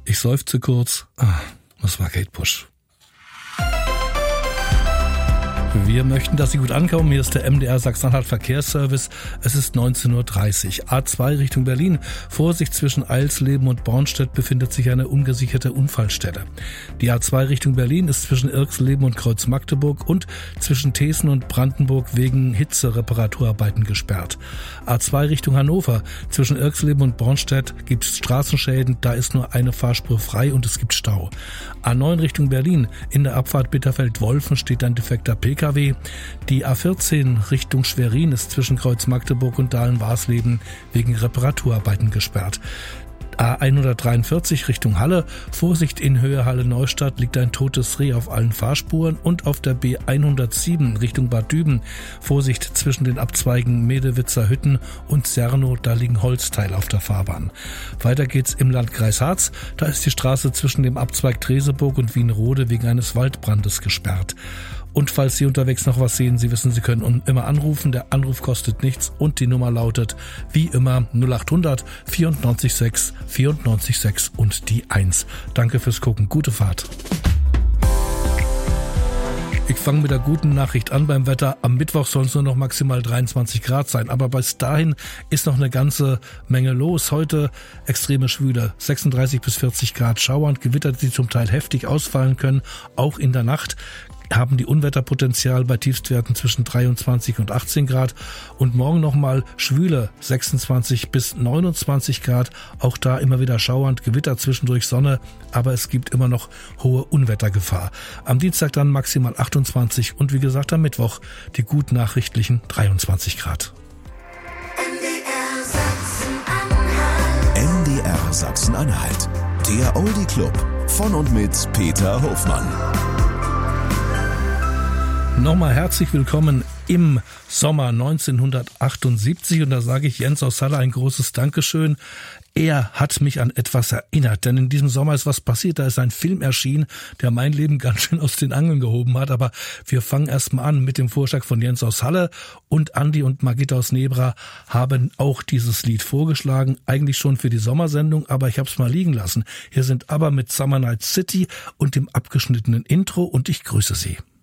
Ich seufze kurz. Das war Kate Bush. Wir möchten, dass Sie gut ankommen. Hier ist der MDR Sachsen-Anhalt Verkehrsservice. Es ist 19:30 Uhr. A2 Richtung Berlin. Vorsicht, zwischen Eilsleben und Bornstedt befindet sich eine ungesicherte Unfallstelle. Die A2 Richtung Berlin ist zwischen Irxleben und Kreuz Magdeburg und zwischen Thesen und Brandenburg wegen Hitze-Reparaturarbeiten gesperrt. A2 Richtung Hannover. Zwischen Irxleben und Bornstedt gibt es Straßenschäden. Da ist nur eine Fahrspur frei und es gibt Stau. A9 Richtung Berlin. In der Abfahrt Bitterfeld-Wolfen steht ein defekter PKW. Die A14 Richtung Schwerin ist zwischen Kreuz Magdeburg und Dahlen-Warsleben wegen Reparaturarbeiten gesperrt. A143 Richtung Halle. Vorsicht, in Höhe Halle-Neustadt liegt ein totes Reh auf allen Fahrspuren und auf der B107 Richtung Bad Düben. Vorsicht, zwischen den Abzweigen Medewitzer Hütten und Sernow, da liegen Holzteile auf der Fahrbahn. Weiter geht's im Landkreis Harz. Da ist die Straße zwischen dem Abzweig Treseburg und Wienrode wegen eines Waldbrandes gesperrt. Und falls Sie unterwegs noch was sehen, Sie wissen, Sie können immer anrufen. Der Anruf kostet nichts und die Nummer lautet wie immer 0800 94 6 94 6 und die 1. Danke fürs Gucken. Gute Fahrt. Ich fange mit der guten Nachricht an beim Wetter. Am Mittwoch soll es nur noch maximal 23 Grad sein. Aber bis dahin ist noch eine ganze Menge los. Heute extreme Schwüle, 36 bis 40 Grad schauernd, Gewitter, die zum Teil heftig ausfallen können, auch in der Nacht. Haben die Unwetterpotenzial bei Tiefstwerten zwischen 23 und 18 Grad und morgen nochmal schwüle 26 bis 29 Grad, auch da immer wieder schauernd, Gewitter zwischendurch Sonne, aber es gibt immer noch hohe Unwettergefahr. Am Dienstag dann maximal 28 und wie gesagt am Mittwoch die gut nachrichtlichen 23 Grad. MDR Sachsen-Anhalt, der Oldie Club von und mit Peter Hofmann. Nochmal herzlich willkommen im Sommer 1978 und da sage ich Jens aus Halle ein großes Dankeschön. Er hat mich an etwas erinnert, denn in diesem Sommer ist was passiert. Da ist ein Film erschienen, der mein Leben ganz schön aus den Angeln gehoben hat. Aber wir fangen erstmal an mit dem Vorschlag von Jens aus Halle und Andi und Margita aus Nebra haben auch dieses Lied vorgeschlagen. Eigentlich schon für die Sommersendung, aber ich habe es mal liegen lassen. Hier sind aber mit Summer Night City und dem abgeschnittenen Intro und ich grüße Sie.